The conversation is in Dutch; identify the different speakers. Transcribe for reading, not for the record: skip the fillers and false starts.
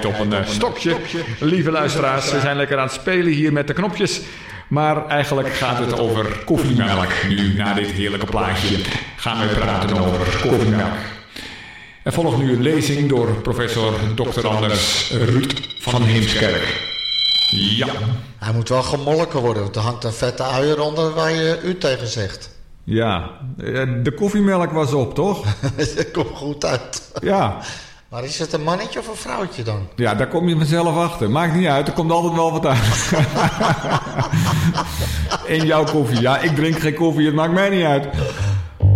Speaker 1: altijd op een stokje. Lieve luisteraars, we zijn lekker aan het spelen hier met de knopjes. Maar eigenlijk gaat het over koffiemelk. Nu, na dit heerlijke plaatje, gaan we praten over koffiemelk. Er volgt nu een lezing door professor Dr. Anders Ruud van Heemskerk. Ja.
Speaker 2: Hij moet wel gemolken worden, want er hangt een vette uier onder waar je u tegen zegt.
Speaker 1: Ja, de koffiemelk was op, toch?
Speaker 2: Dat komt goed uit.
Speaker 1: Ja.
Speaker 2: Maar is het een mannetje of een vrouwtje dan?
Speaker 1: Ja, daar kom je vanzelf achter. Maakt niet uit, er komt altijd wel wat uit. In jouw koffie. Ja, ik drink geen koffie, het maakt mij niet uit.